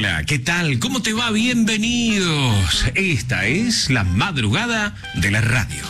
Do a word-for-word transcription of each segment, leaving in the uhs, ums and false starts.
Hola, ¿qué tal? ¿Cómo te va? Bienvenidos. Esta es la madrugada de la radio.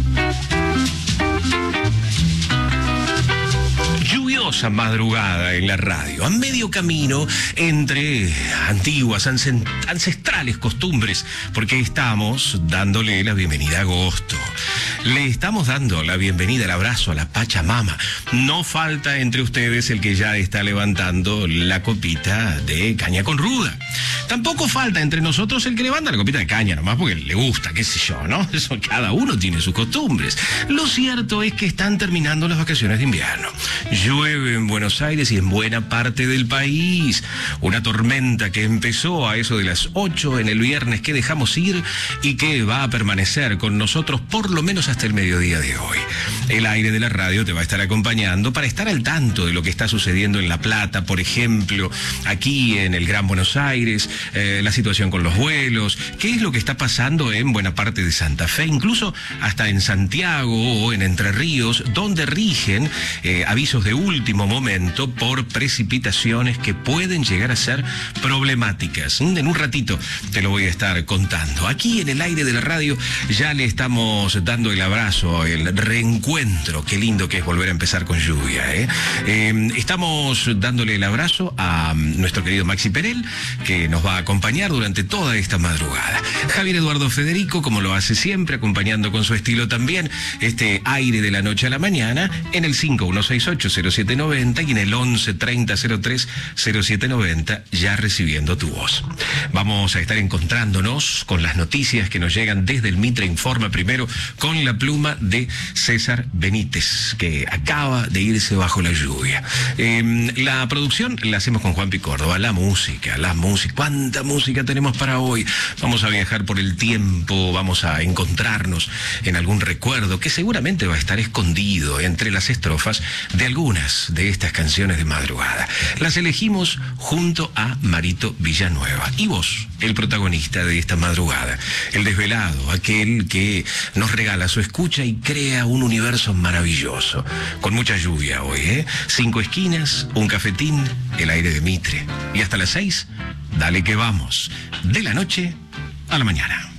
Lluviosa madrugada en la radio, a medio camino entre antiguas, ancestrales costumbres, porque estamos dándole la bienvenida a agosto. Le estamos dando la bienvenida, el abrazo a la Pachamama. No falta entre ustedes el que ya está levantando la copita de caña con ruda. Tampoco falta entre nosotros el que levanta la copita de caña, nomás porque le gusta, qué sé yo, ¿no? Eso, cada uno tiene sus costumbres. Lo cierto es que están terminando las vacaciones de invierno. Llueve en Buenos Aires y en buena parte del país. Una tormenta que empezó a eso de las ocho en el viernes que dejamos ir y que va a permanecer con nosotros por lo menos hasta el mediodía de hoy. El aire de la radio te va a estar acompañando para estar al tanto de lo que está sucediendo en La Plata, por ejemplo, aquí en el Gran Buenos Aires, eh, la situación con los vuelos, qué es lo que está pasando en buena parte de Santa Fe, incluso hasta en Santiago o en Entre Ríos, donde rigen eh, avisos de último momento por precipitaciones que pueden llegar a ser problemáticas. En un ratito te lo voy a estar contando. Aquí en el aire de la radio ya le estamos dando el abrazo, el reencuentro. Qué lindo que es volver a empezar con lluvia, ¿eh? Eh, estamos dándole el abrazo a nuestro querido Maxi Perel, que nos va a acompañar durante toda esta madrugada. Javier Eduardo Federico, como lo hace siempre, acompañando con su estilo también este aire de la noche a la mañana en el cinco uno seis ocho cero siete nueve cero y en el once treinta cero tres cero siete noventa, ya recibiendo tu voz. Vamos a estar encontrándonos con las noticias que nos llegan desde el Mitre Informa, primero con la pluma de César Benítez, que acaba de irse bajo la lluvia. Eh, la producción la hacemos con Juan Picórdoba, la música, la música, cuánta música tenemos para hoy. Vamos a viajar por el tiempo, vamos a encontrarnos en algún recuerdo que seguramente va a estar escondido entre las estrofas de algunas de estas canciones de madrugada. Las elegimos junto a Marito Villanueva. Y vos, el protagonista de esta madrugada, el desvelado, aquel que nos regala su escucha y crea un universo maravilloso. Con mucha lluvia hoy, ¿eh? Cinco esquinas, un cafetín, el aire de Mitre. Y hasta las seis, dale que vamos. De la noche a la mañana.